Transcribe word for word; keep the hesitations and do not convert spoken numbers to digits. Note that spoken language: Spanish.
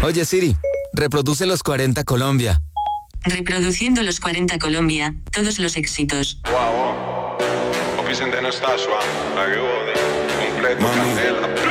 Oye Siri, reproduce los cuarenta Colombia. Reproduciendo los cuarenta Colombia, todos los éxitos. Wow, wow. Vicente Anastasio, la que completo, candela.